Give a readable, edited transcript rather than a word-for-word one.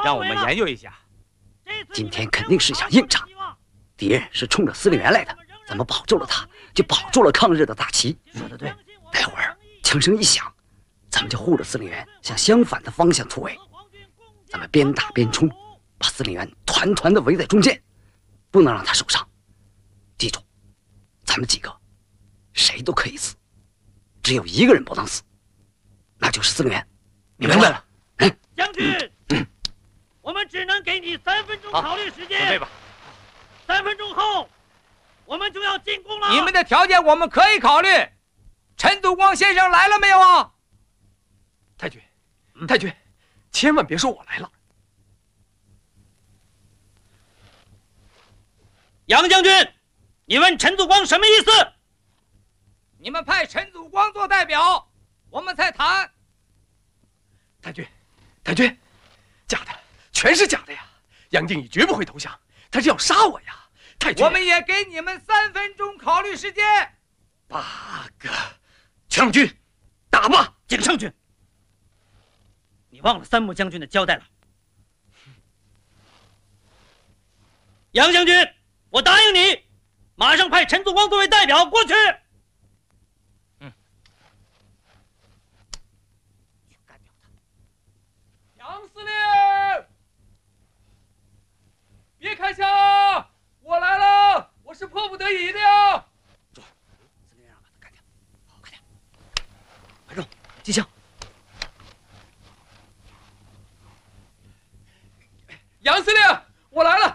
让我们研究一下。 今天肯定是一场硬仗，敌人是冲着司令员来的，咱们保住了他，就保住了抗日的大旗。 说得对， 待会儿枪声一响，咱们就护着司令员向相反的方向突围。咱们边打边冲，把司令员团团的围在中间，不能让他受伤。记住，咱们几个谁都可以死，只有一个人不能死，那就是司令员。明白了？ 将军，我们只能给你3分钟考虑时间。 准备吧。 3分钟后，我们就要进攻了。 你们的条件我们可以考虑。陈祖光先生来了没有啊？ 太君，太君，千万别说我来了。 杨将军，你问陈祖光什么意思？ 你们派陈祖光做代表，我们才谈。 太君，太君，假的，全是假的呀！杨定宇绝不会投降，他是要杀我呀！太君， 我们也给你们3分钟考虑时间。 8个，将军，打吧！ 景胜军，你忘了3木将军的交代了。杨将军，我答应你，马上派陈祖光作为代表过去。 杨司令，别开枪！我来了，我是迫不得已的呀！ 住，司令员让把他干掉。好，快点，快住，机枪。 杨司令，我来了。